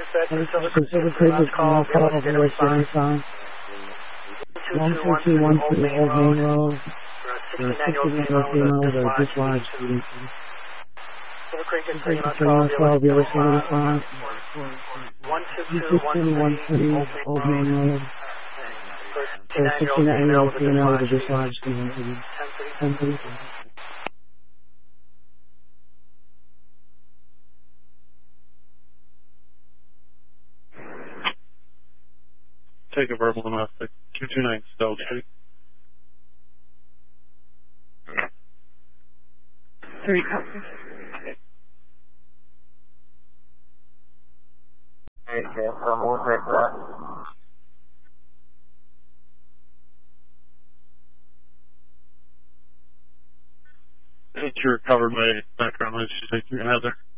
Pacific Creek call over the standing sign. 12213 Old Main Road. There's 69 female with a dislodged student. Pacific Creek call over the standing sign. 12213 Old Main Road. There's 69 female with a dislodged student. 10 Take a verbal domestic. 229 Stone Street. 3 copies. Okay, we'll take that. I think you're covered by background noise. You think you're gonna have there?